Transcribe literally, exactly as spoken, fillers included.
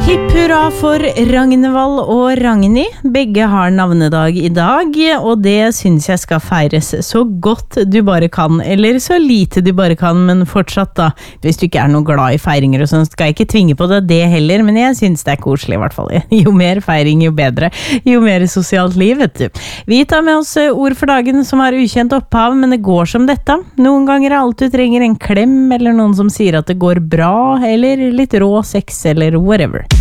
Hipp hurra for Ragnvald og Ragni. Begge har navnedag i dag, og det synes jeg skal feires så godt du bare kan, eller så lite du bare kan, men fortsatt da. Hvis du ikke er noe glad i feiringer og sånn, skal jeg ikke tvinge på deg det heller, men jeg synes det er koselig i hvert fall. Jo mer feiring, jo bedre. Jo mer sosialt liv, vet du. Vi tar med oss ord for dagen som har ukjent opphav, men det går som dette. Noen ganger er alt du trenger en klem, eller noen som sier at det går bra, eller litt rå sex, eller whatever.